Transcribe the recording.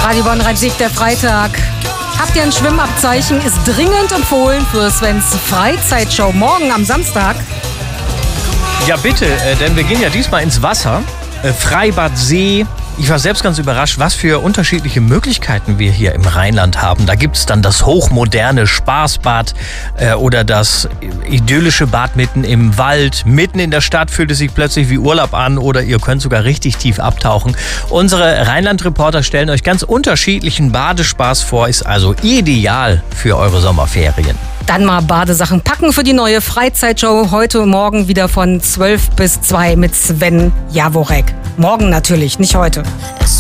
Radio Bonn-Rhein-Sieg, der Freitag. Habt ihr ein Schwimmabzeichen? Ist dringend empfohlen für Svens Freizeitshow morgen am Samstag. Ja bitte, denn wir gehen ja diesmal ins Wasser. Freibad, See. Ich war selbst ganz überrascht, was für unterschiedliche Möglichkeiten wir hier im Rheinland haben. Da gibt es dann das hochmoderne Spaßbad oder das idyllische Bad mitten im Wald. Mitten in der Stadt fühlt es sich plötzlich wie Urlaub an oder ihr könnt sogar richtig tief abtauchen. Unsere Rheinland-Reporter stellen euch ganz unterschiedlichen Badespaß vor, ist also ideal für eure Sommerferien. Dann mal Badesachen packen für die neue Freizeitshow. Heute und morgen wieder von 12 bis 2 mit Sven Jaworek. Morgen natürlich, nicht heute.